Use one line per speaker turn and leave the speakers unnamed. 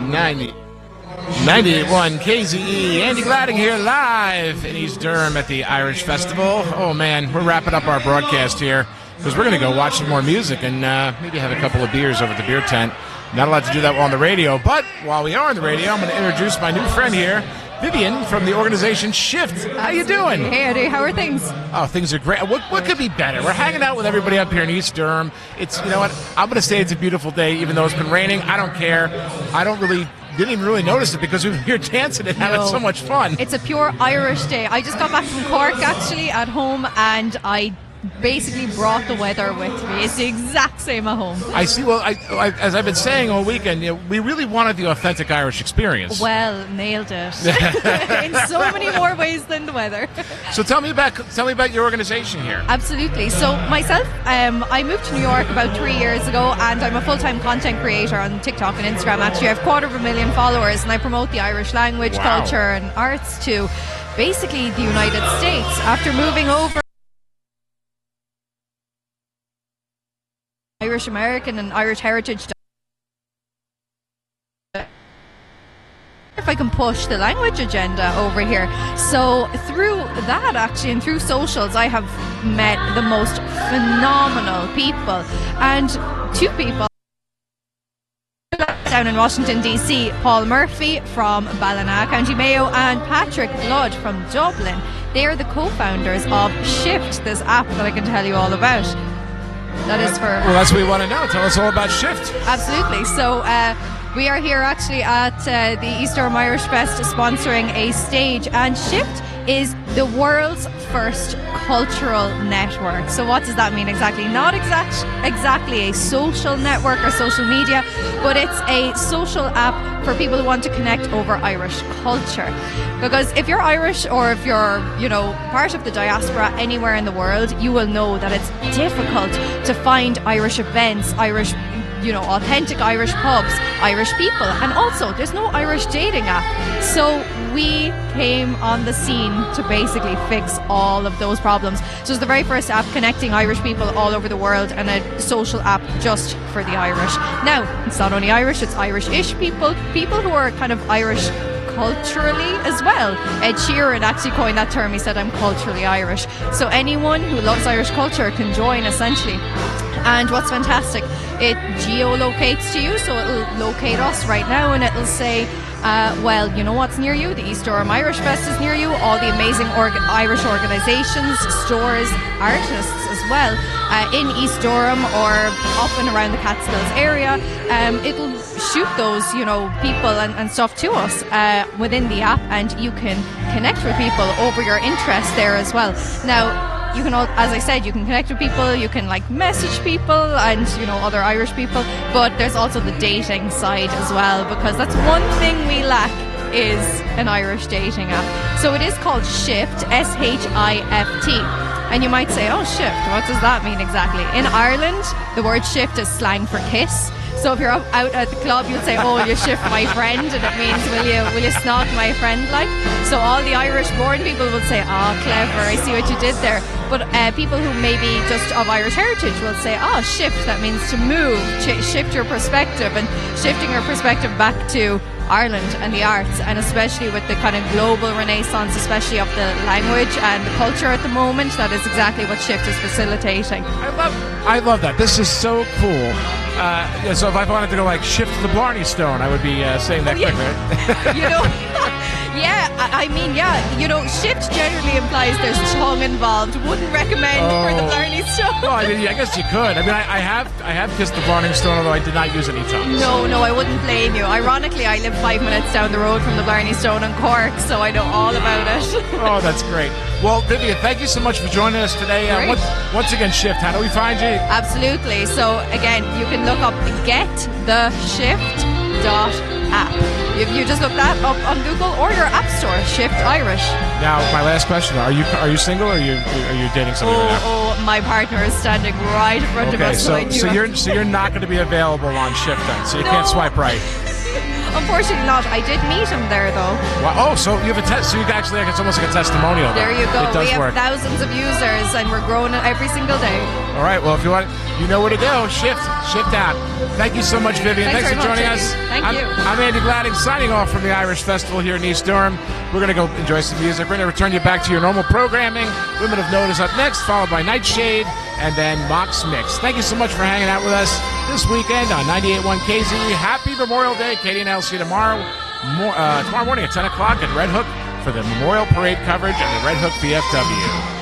91 KZE. Andy Gladding here live in East Durham at the Irish Festival. Oh man, we're wrapping up our broadcast here because we're going to go watch some more music and maybe have a couple of beers over at the beer tent. Not allowed to do that while on the radio, but while we are on the radio, I'm going to introduce my new friend here, Vivian from the organization Shift. How you doing?
Hey, Eddie. How are things?
Oh, things are great. What could be better? We're hanging out with everybody up here in East Durham. It's, you know what? I'm going to say it's a beautiful day, even though it's been raining. I don't care. Didn't even really notice it because we were here dancing and having so much fun.
It's a pure Irish day. I just got back from Cork, actually, at home, and I basically brought the weather with me. It's the exact same at home.
I see. Well, as I've been saying all weekend, we really wanted the authentic Irish experience.
Well, nailed it. In so many more ways than the weather.
So tell me about your organization here.
Absolutely. So myself, I moved to New York about 3 years ago, and I'm a full-time content creator on TikTok and Instagram. Actually, I have 250,000 followers, and I promote the Irish language, culture, and arts to basically the United States. After moving over Irish American and Irish heritage, if I can push the language agenda over here. So through that, actually, and through socials, I have met the most phenomenal people, and two people down in Washington DC, Paul Murphy from Ballina, County Mayo, and Patrick Blood from Dublin. They are the co-founders of Shift, this app that I can tell you all about.
Well, that's what we want to know. Tell us all about Shift.
Absolutely. So we are here actually at the East Durham Irish Fest sponsoring a stage, and Shift is the world's first cultural network. So what does that mean exactly? Not exactly a social network or social media, but it's a social app for people who want to connect over Irish culture. Because if you're Irish, or if you're, part of the diaspora anywhere in the world, you will know that it's difficult to find Irish events, authentic Irish pubs, Irish people, and also there's no Irish dating app. So we came on the scene to basically fix all of those problems. So it's the very first app connecting Irish people all over the world, and a social app just for the Irish. Now, it's not only Irish, it's Irish-ish people who are kind of Irish culturally as well. Ed Sheeran actually coined that term. He said, "I'm culturally Irish." So anyone who loves Irish culture can join, essentially. And what's fantastic, it geolocates to you, so it'll locate us right now, and it'll say, well, you know what's near you? The East Durham Irish Fest is near you. All the amazing Irish organisations, stores, artists as well, in East Durham or up and around the Catskills area. It'll shoot those, people and stuff to us within the app, and you can connect with people over your interest there as well. Now, you can, as I said, you can connect with people, you can message people and, other Irish people, but there's also the dating side as well, because that's one thing we lack, is an Irish dating app. So it is called Shift, S-H-I-F-T. And you might say, oh, shift, what does that mean exactly? In Ireland, the word shift is slang for kiss. So if you're out at the club, you'll say, oh, you shift my friend, and it means, will you snog my friend, like? So all the Irish-born people will say, oh, clever, I see what you did there. But people who may be just of Irish heritage will say, oh, shift, that means to move, shift your perspective, and shifting your perspective back to Ireland and the arts, and especially with the kind of global renaissance, especially of the language and the culture at the moment. That is exactly what Shift is facilitating.
I love that. This is so cool. So if I wanted to go shift to the Blarney Stone, I would be saying that quick, right?
Shift generally implies there's tongue involved. Wouldn't recommend for the Blarney Stone.
Well, I guess you could. I have kissed the Blarney Stone, although I did not use any tongue.
No, I wouldn't blame you. Ironically, I live 5 minutes down the road from the Blarney Stone in Cork, so I know all about it.
Oh, that's great. Well, Vivian, thank you so much for joining us today. Once again, Shift, how do we find you?
Absolutely. So again, you can look up gettheshift.app. You just look that up on Google or your app store, Shift Irish.
Now, my last question: Are you single, or are you dating somebody right now?
Oh, my partner is standing right in front of us.
So you're not going to be available on Shift then, so you can't swipe right.
Unfortunately not. I did meet him there though.
Wow. Oh, so you have a test. So you actually, it's almost like a testimonial.
There you go.
It does
We have
work.
thousands of users, and we're growing it every single day.
All right. Well, if you want, you know where to go. Shift out. Thank you so much, Vivian. Thanks for
very much,
joining
Eddie.
us.
Thank you.
I'm Andy Gladding, signing off from the Irish Festival here in East Durham. We're going to go enjoy some music. We're going to return you back to your normal programming. Women of Note is up next, followed by Nightshade, and then Mox Mix. Thank you so much for hanging out with us this weekend on 98.1 KZE. Happy Memorial Day. Katie and I will see you tomorrow morning at 10 o'clock at Red Hook for the Memorial Parade coverage and the Red Hook VFW.